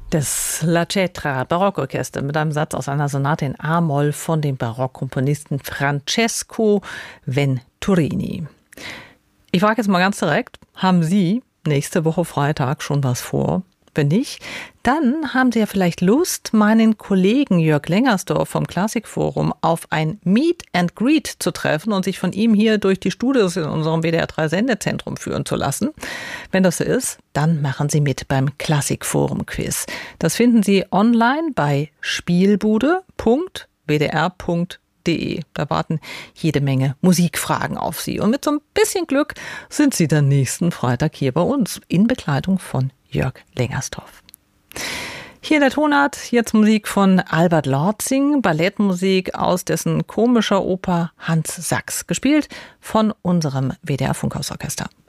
Das La Cetra Barockorchester mit einem Satz aus einer Sonate in A-Moll von dem Barockkomponisten Francesco Venturini. Ich frage jetzt mal ganz direkt, haben Sie nächste Woche Freitag schon was vor? Wenn nicht, dann haben Sie ja vielleicht Lust, meinen Kollegen Jörg Lengersdorf vom Klassikforum auf ein Meet and Greet zu treffen und sich von ihm hier durch die Studios in unserem WDR 3 Sendezentrum führen zu lassen. Wenn das so ist, dann machen Sie mit beim Klassikforum-Quiz. Das finden Sie online bei spielbude.wdr.de. Da warten jede Menge Musikfragen auf Sie. Und mit so ein bisschen Glück sind Sie dann nächsten Freitag hier bei uns in Begleitung von Jörg Lengersdorf. Hier in der Tonart jetzt Musik von Albert Lortzing, Ballettmusik aus dessen komischer Oper Hans Sachs, gespielt von unserem WDR Funkhausorchester.